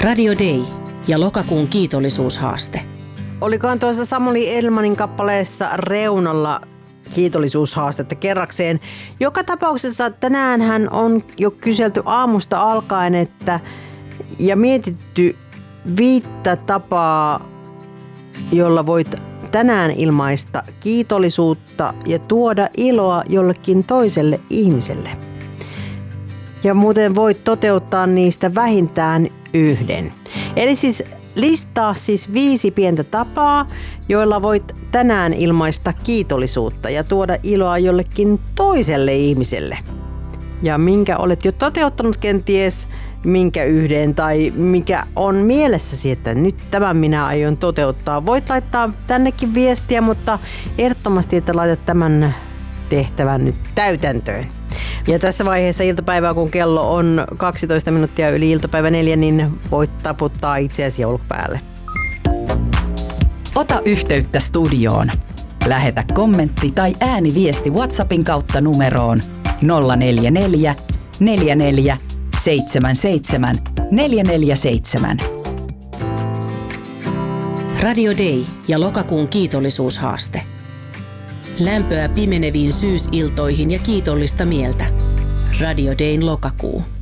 Radio Day ja lokakuun kiitollisuushaaste. Olikohan tuossa Samuli Elmanin kappaleessa reunalla kiitollisuushaastetta kerrakseen. Joka tapauksessa tänäänhän on jo kyselty aamusta alkaen, ja mietitty 5 tapaa, jolla voit tänään ilmaista kiitollisuutta ja tuoda iloa jollekin toiselle ihmiselle. Ja muuten voit toteuttaa niistä vähintään 1. Eli siis listaa 5 pientä tapaa, joilla voit tänään ilmaista kiitollisuutta ja tuoda iloa jollekin toiselle ihmiselle. Ja minkä olet jo toteuttanut kenties, minkä 1 tai mikä on mielessäsi, että nyt tämän minä aion toteuttaa. Voit laittaa tännekin viestiä, mutta ehdottomasti, että laitat tämän tehtävän nyt täytäntöön. Ja tässä vaiheessa iltapäivää, kun kello on 12 minuuttia yli iltapäivä 4, niin voit taputtaa itseäsi joulupäälle. Ota yhteyttä studioon. Lähetä kommentti tai ääniviesti WhatsAppin kautta numeroon 044 44 77 447. Radio Day ja lokakuun kiitollisuushaaste. Lämpöä pimeneviin syysiltoihin ja kiitollista mieltä. Radio Dayn lokakuu.